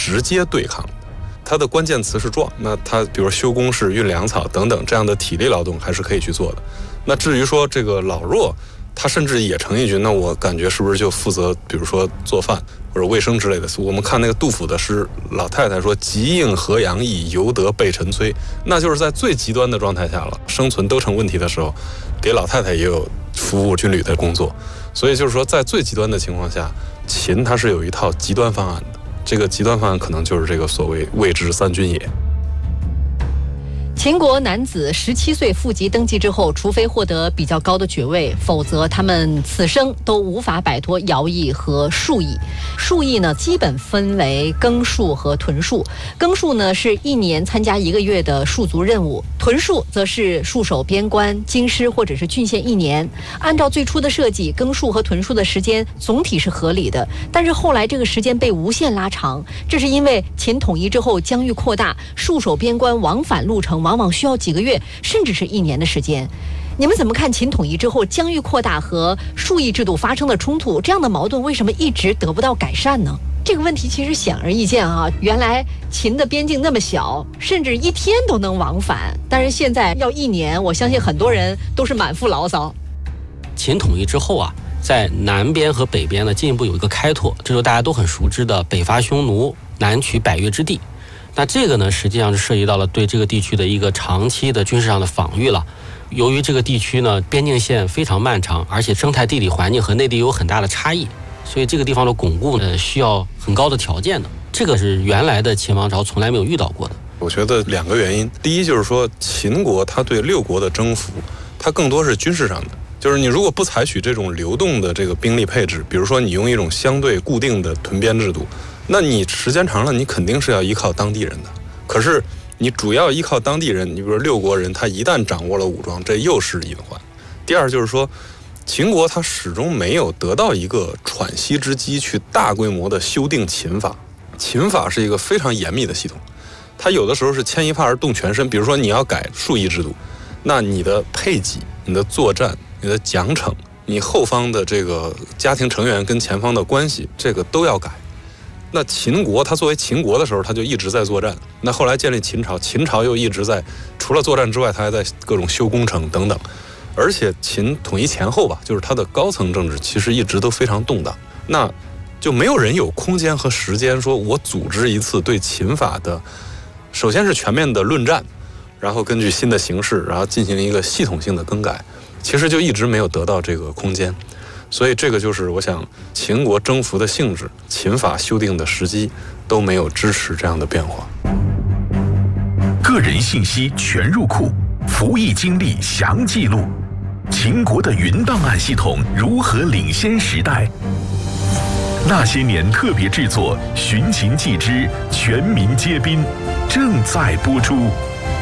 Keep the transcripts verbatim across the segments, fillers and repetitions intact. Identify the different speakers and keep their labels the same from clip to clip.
Speaker 1: 直接对抗的。它的关键词是壮，那它比如修工事、运粮草等等这样的体力劳动还是可以去做的。那至于说这个老弱，他甚至也成一句，那我感觉是不是就负责比如说做饭或者卫生之类的。我们看那个杜甫的诗，老太太说极应河阳意，犹得备晨炊，那就是在最极端的状态下了，生存都成问题的时候，给老太太也有服务军旅的工作。所以就是说在最极端的情况下，秦它是有一套极端方案的，这个极端方案可能就是这个所谓谓之三军也。
Speaker 2: 秦国男子十七岁父籍登基之后，除非获得比较高的爵位，否则他们此生都无法摆脱徭役和戍役。戍役呢，基本分为耕戍和屯戍。耕戍呢是一年参加一个月的戍卒任务，屯戍则是戍守边关、京师或者是郡县一年。按照最初的设计，耕戍和屯戍的时间总体是合理的，但是后来这个时间被无限拉长，这是因为秦统一之后疆域扩大，戍守边关往返路程往往需要几个月甚至是一年的时间。你们怎么看秦统一之后疆域扩大和戍役制度发生的冲突？这样的矛盾为什么一直得不到改善呢？这个问题其实显而易见啊，原来秦的边境那么小，甚至一天都能往返，但是现在要一年，我相信很多人都是满腹牢骚。
Speaker 3: 秦统一之后啊，在南边和北边呢进一步有一个开拓，这就是大家都很熟知的北伐匈奴，南取百越之地。那这个呢，实际上是涉及到了对这个地区的一个长期的军事上的防御了。由于这个地区呢，边境线非常漫长，而且生态地理环境和内地有很大的差异，所以这个地方的巩固呢，需要很高的条件的。这个是原来的秦王朝从来没有遇到过的。
Speaker 1: 我觉得两个原因，第一就是说，秦国它对六国的征服，它更多是军事上的。就是你如果不采取这种流动的这个兵力配置，比如说你用一种相对固定的屯边制度，那你时间长了，你肯定是要依靠当地人的。可是你主要依靠当地人，你比如说六国人，他一旦掌握了武装，这又是隐患。第二就是说，秦国他始终没有得到一个喘息之机去大规模的修订秦法。秦法是一个非常严密的系统，它有的时候是牵一发而动全身。比如说你要改戍役制度，那你的配给、你的作战、你的奖惩、你后方的这个家庭成员跟前方的关系，这个都要改。那秦国他作为秦国的时候，他就一直在作战。那后来建立秦朝，秦朝又一直在除了作战之外，他还在各种修工程等等。而且秦统一前后吧，就是他的高层政治其实一直都非常动荡。那就没有人有空间和时间说我组织一次对秦法的，首先是全面的论战，然后根据新的形势，然后进行一个系统性的更改，其实就一直没有得到这个空间。所以这个就是我想秦国征服的性质，秦法修订的时机都没有支持这样的变化。
Speaker 4: 个人信息全入库，服役经历详记录，秦国的云档案系统如何领先时代？那些年特别制作《寻秦记之全民皆兵》正在播出。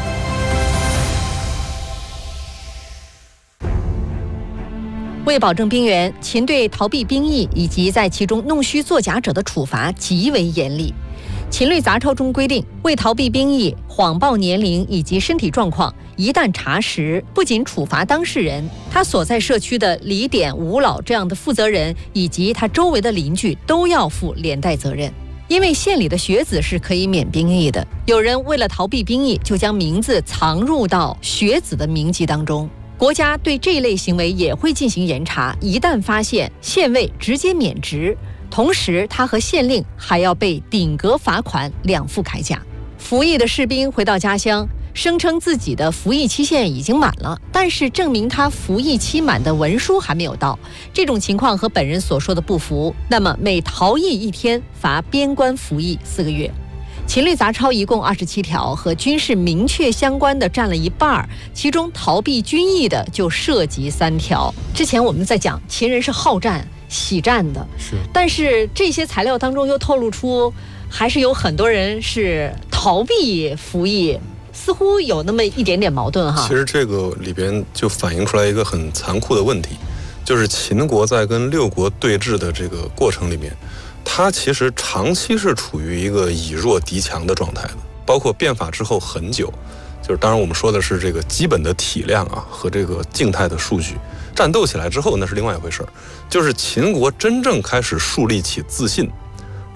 Speaker 2: 为保证兵源，秦对逃避兵役以及在其中弄虚作假者的处罚极为严厉。秦律杂抄中规定，为逃避兵役、谎报年龄以及身体状况，一旦查实，不仅处罚当事人，他所在社区的李典、吴老这样的负责人以及他周围的邻居都要负连带责任。因为县里的学子是可以免兵役的，有人为了逃避兵役，就将名字藏入到学子的名籍当中。国家对这类行为也会进行严查，一旦发现，县尉直接免职，同时他和县令还要被顶格罚款两副铠甲。服役的士兵回到家乡，声称自己的服役期限已经满了，但是证明他服役期满的文书还没有到。这种情况和本人所说的不符，那么每逃役一天罚边关服役四个月。秦律杂抄一共二十七条，和军事明确相关的占了一半，其中逃避军役的就涉及三条。之前我们在讲秦人是好战喜战的，
Speaker 3: 是，
Speaker 2: 但是这些材料当中又透露出，还是有很多人是逃避服役，似乎有那么一点点矛盾哈。
Speaker 1: 其实这个里边就反映出来一个很残酷的问题，就是秦国在跟六国对峙的这个过程里面，它其实长期是处于一个以弱敌强的状态的，包括变法之后很久，就是当然我们说的是这个基本的体量啊和这个静态的数据，战斗起来之后那是另外一回事儿。就是秦国真正开始树立起自信，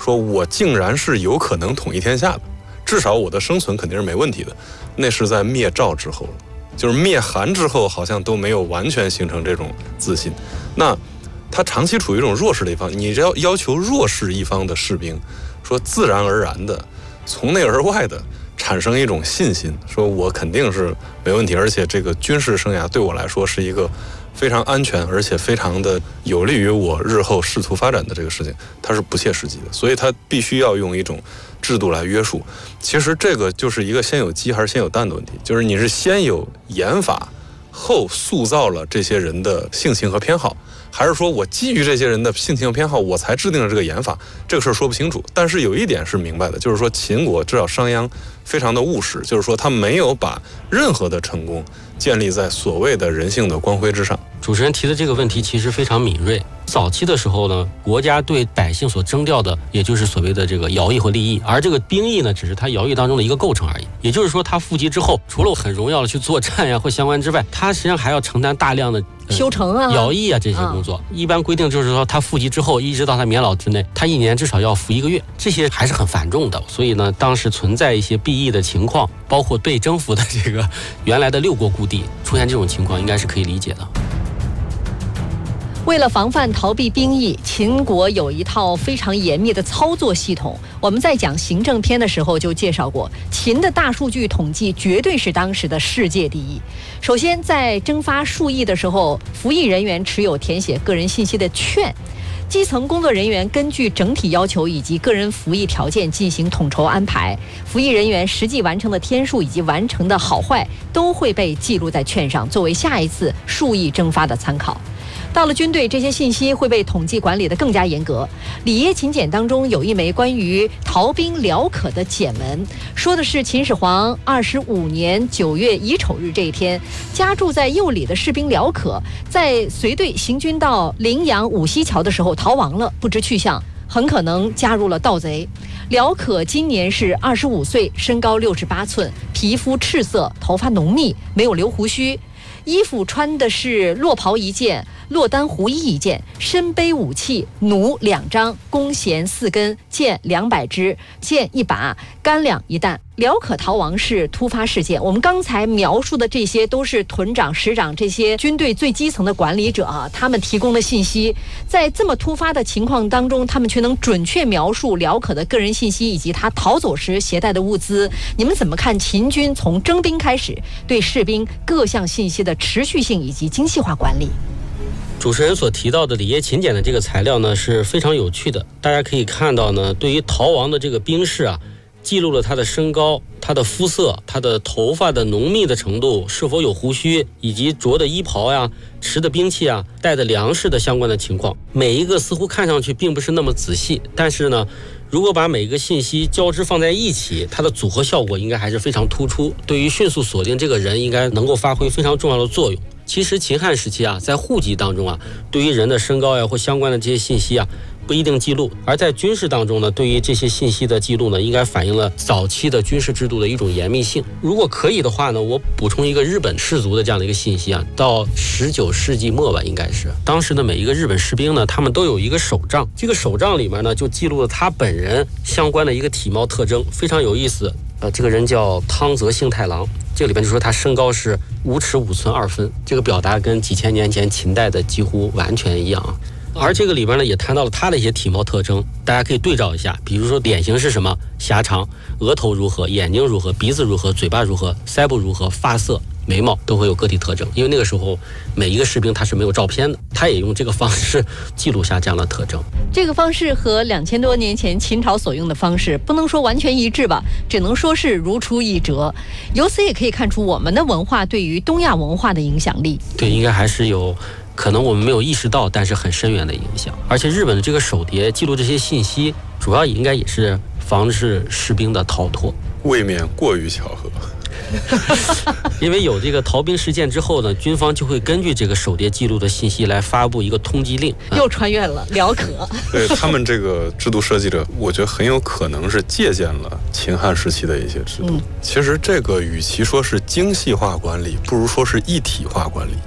Speaker 1: 说我竟然是有可能统一天下的，至少我的生存肯定是没问题的。那是在灭赵之后了，就是灭韩之后，好像都没有完全形成这种自信。那他长期处于一种弱势的一方，你要要求弱势一方的士兵，说自然而然的从内而外的产生一种信心，说我肯定是没问题，而且这个军事生涯对我来说是一个非常安全，而且非常的有利于我日后仕途发展的这个事情，它是不切实际的，所以它必须要用一种制度来约束。其实这个就是一个先有鸡还是先有蛋的问题，就是你是先有严法，后塑造了这些人的性情和偏好，还是说我基于这些人的性情和偏好，我才制定了这个严法？这个事儿说不清楚。但是有一点是明白的，就是说秦国至少商鞅非常的务实，就是说他没有把任何的成功建立在所谓的人性的光辉之上。
Speaker 3: 主持人提的这个问题其实非常敏锐。早期的时候呢，国家对百姓所征调的，也就是所谓的这个徭役和利益，而这个兵役呢，只是他徭役当中的一个构成而已。也就是说，他复籍之后，除了很荣耀的去作战呀或相关之外，他实际上还要承担大量的、
Speaker 2: 呃、修成啊、
Speaker 3: 徭役啊这些工作。嗯、一般规定就是说，他复籍之后，一直到他年老之内，他一年至少要服一个月，这些还是很繁重的。所以呢，当时存在一些避役的情况，包括被征服的这个原来的六国故地出现这种情况，应该是可以理解的。
Speaker 2: 为了防范逃避兵役，秦国有一套非常严密的操作系统。我们在讲行政篇的时候就介绍过，秦的大数据统计绝对是当时的世界第一。首先，在征发戍役的时候，服役人员持有填写个人信息的券，基层工作人员根据整体要求以及个人服役条件进行统筹安排，服役人员实际完成的天数以及完成的好坏都会被记录在券上，作为下一次戍役征发的参考。到了军队，这些信息会被统计管理得更加严格。里耶秦简当中有一枚关于逃兵辽可的简文，说的是秦始皇二十五年九月乙丑日这一天，家住在右里的士兵辽可，在随队行军到陵阳五溪桥的时候逃亡了，不知去向，很可能加入了盗贼。辽可今年是二十五岁，身高六十八寸，皮肤赤色，头发浓密，没有留胡须。衣服穿的是落袍一件，落单胡衣一件，身背武器，弩两张，弓弦四根，箭两百支，箭一把，干粮一担。辽可逃亡是突发事件。我们刚才描述的这些都是屯长、师长这些军队最基层的管理者啊，他们提供的信息，在这么突发的情况当中，他们却能准确描述辽可的个人信息以及他逃走时携带的物资。你们怎么看秦军从征兵开始对士兵各项信息的持续性以及精细化管理？
Speaker 3: 主持人所提到的里耶秦简的这个材料呢是非常有趣的。大家可以看到呢，对于逃亡的这个兵士啊，记录了他的身高、他的肤色、他的头发的浓密的程度，是否有胡须，以及着的衣袍呀、持的兵器啊、带的粮食的相关的情况。每一个似乎看上去并不是那么仔细，但是呢，如果把每个信息交织放在一起，它的组合效果应该还是非常突出，对于迅速锁定这个人应该能够发挥非常重要的作用。其实秦汉时期啊，在户籍当中啊，对于人的身高呀或相关的这些信息啊，不一定记录；而在军事当中呢，对于这些信息的记录呢，应该反映了早期的军事制度的一种严密性。如果可以的话呢，我补充一个日本士族的这样的一个信息啊，到十九世纪末吧，应该是当时的每一个日本士兵呢，他们都有一个手杖，这个手杖里面呢，就记录了他本人相关的一个体貌特征，非常有意思。呃，这个人叫汤泽幸太郎，这个里边就说他身高是五尺五寸二分，这个表达跟几千年前秦代的几乎完全一样啊。而这个里边呢，也谈到了他的一些体貌特征，大家可以对照一下，比如说脸型是什么，狭长，额头如何，眼睛如何，鼻子如何，嘴巴如何，腮部如何，发色、眉毛都会有个体特征。因为那个时候每一个士兵他是没有照片的，他也用这个方式记录下这样的特征。
Speaker 2: 这个方式和两千多年前秦朝所用的方式不能说完全一致吧，只能说是如出一辙。由此也可以看出我们的文化对于东亚文化的影响力。
Speaker 3: 对，应该还是有可能我们没有意识到，但是很深远的影响。而且日本的这个手碟记录这些信息，主要应该也是防止士兵的逃脱，
Speaker 1: 未免过于巧合。
Speaker 3: 因为有这个逃兵事件之后呢，军方就会根据这个手碟记录的信息来发布一个通缉令。
Speaker 2: 又穿越了辽可。
Speaker 1: 对，他们这个制度设计者，我觉得很有可能是借鉴了秦汉时期的一些制度。嗯、其实这个与其说是精细化管理，不如说是一体化管理。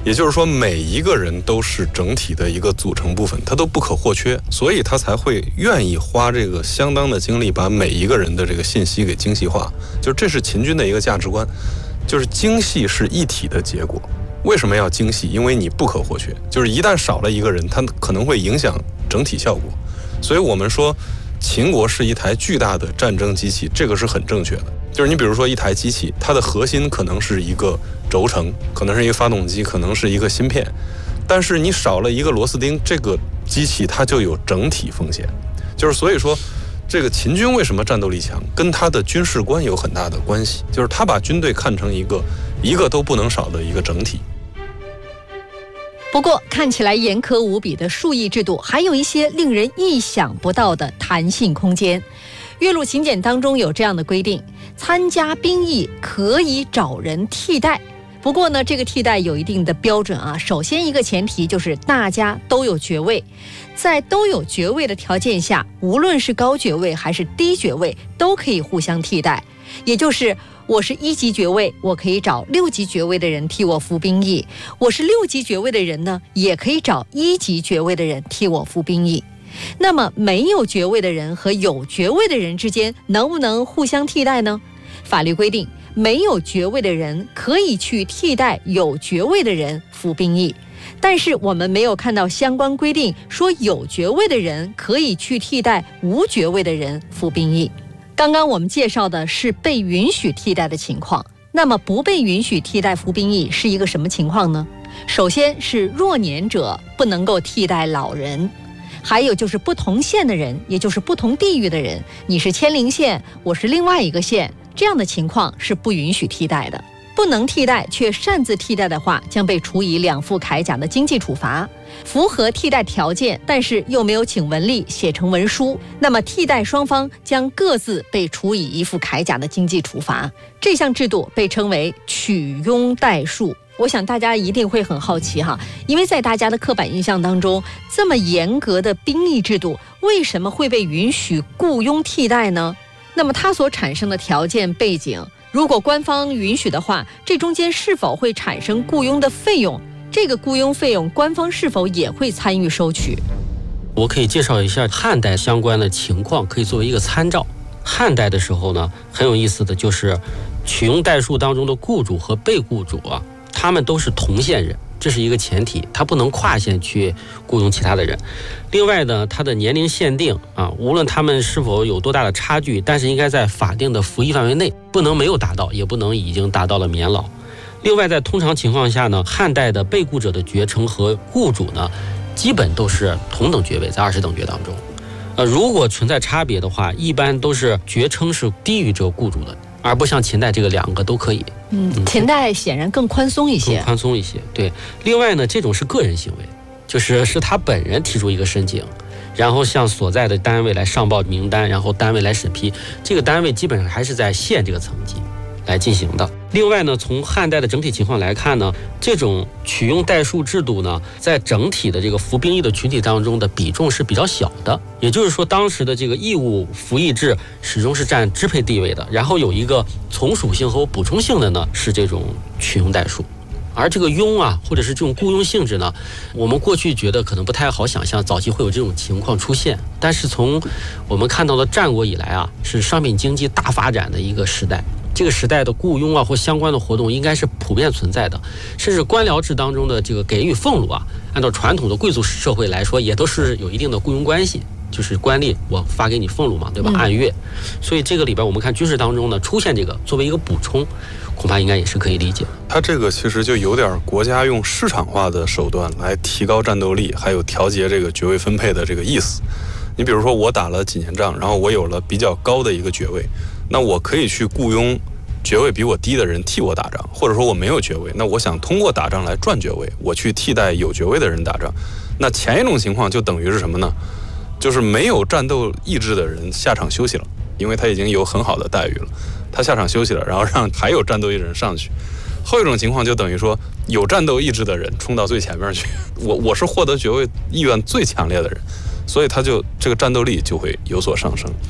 Speaker 1: 也就是说每一个人都是整体的一个组成部分，他都不可或缺，所以他才会愿意花这个相当的精力把每一个人的这个信息给精细化。就是这是秦军的一个价值观，就是精细是一体的结果。为什么要精细？因为你不可或缺，就是一旦少了一个人，他可能会影响整体效果。所以我们说秦国是一台巨大的战争机器，这个是很正确的。就是你比如说一台机器，它的核心可能是一个轴承，可能是一个发动机，可能是一个芯片，但是你少了一个螺丝钉，这个机器它就有整体风险。就是所以说这个秦军为什么战斗力强，跟他的军事观有很大的关系，就是他把军队看成一个一个都不能少的一个整体。
Speaker 2: 不过看起来严苛无比的数役制度，还有一些令人意想不到的弹性空间。岳麓秦简当中有这样的规定，参加兵役可以找人替代。不过呢，这个替代有一定的标准啊。首先一个前提就是大家都有爵位，在都有爵位的条件下，无论是高爵位还是低爵位，都可以互相替代。也就是我是一级爵位，我可以找六级爵位的人替我服兵役；我是六级爵位的人呢，也可以找一级爵位的人替我服兵役。那么没有爵位的人和有爵位的人之间能不能互相替代呢？法律规定，没有爵位的人可以去替代有爵位的人服兵役，但是我们没有看到相关规定说有爵位的人可以去替代无爵位的人服兵役。刚刚我们介绍的是被允许替代的情况，那么不被允许替代服兵役是一个什么情况呢？首先是弱年者不能够替代老人，还有就是不同县的人，也就是不同地域的人，你是鄢陵县，我是另外一个县，这样的情况是不允许替代的。不能替代却擅自替代的话，将被处以两副铠甲的经济处罚。符合替代条件，但是又没有请文吏写成文书，那么替代双方将各自被处以一副铠甲的经济处罚。这项制度被称为取庸代数。我想大家一定会很好奇哈，因为在大家的刻板印象当中，这么严格的兵役制度为什么会被允许雇佣替代呢？那么它所产生的条件背景，如果官方允许的话，这中间是否会产生雇佣的费用？这个雇佣费用官方是否也会参与收取？
Speaker 3: 我可以介绍一下汉代相关的情况，可以作为一个参照。汉代的时候呢，很有意思的就是取庸代数当中的雇主和被雇主啊，他们都是同县人，这是一个前提，他不能跨县去雇佣其他的人。另外呢，他的年龄限定啊，无论他们是否有多大的差距，但是应该在法定的服役范围内，不能没有达到，也不能已经达到了免老。另外，在通常情况下呢，汉代的被雇者的爵称和雇主呢，基本都是同等爵位，在二十等爵当中。呃，如果存在差别的话，一般都是爵称是低于这个雇主的，而不像秦代这个两个都可以。
Speaker 2: 嗯，秦代显然更宽松一些，
Speaker 3: 更宽松一些。对，另外呢，这种是个人行为，就是是他本人提出一个申请，然后向所在的单位来上报名单，然后单位来审批。这个单位基本上还是在县这个层级来进行的。另外呢，从汉代的整体情况来看呢，这种取庸代数制度呢，在整体的这个服兵役的群体当中的比重是比较小的。也就是说，当时的这个义务服役制始终是占支配地位的。然后有一个从属性和补充性的呢，是这种取庸代数。而这个庸啊，或者是这种雇佣性质呢，我们过去觉得可能不太好想象，早期会有这种情况出现。但是从我们看到的战国以来啊，是商品经济大发展的一个时代。这个时代的雇佣啊或相关的活动应该是普遍存在的，甚至官僚制当中的这个给予俸禄啊，按照传统的贵族社会来说，也都是有一定的雇佣关系，就是官吏我发给你俸禄嘛，对吧？按月。所以这个里边我们看军事当中呢，出现这个作为一个补充，恐怕应该也是可以理解。
Speaker 1: 它这个其实就有点国家用市场化的手段来提高战斗力，还有调节这个爵位分配的这个意思。你比如说我打了几年仗，然后我有了比较高的一个爵位，那我可以去雇佣爵位比我低的人替我打仗，或者说我没有爵位，那我想通过打仗来赚爵位，我去替代有爵位的人打仗。那前一种情况就等于是什么呢？就是没有战斗意志的人下场休息了，因为他已经有很好的待遇了，他下场休息了，然后让还有战斗意志的人上去。后一种情况就等于说有战斗意志的人冲到最前面去，我我是获得爵位意愿最强烈的人，所以他就这个战斗力就会有所上升。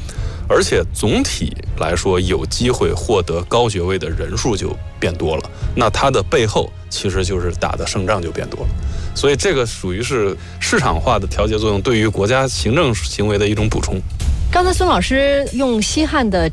Speaker 1: 而且总体来说有机会获得高学位的人数就变多了，那它的背后其实就是打的胜仗就变多了。所以这个属于是市场化的调节作用对于国家行政行为的一种补充。
Speaker 2: 刚才孙老师用西汉的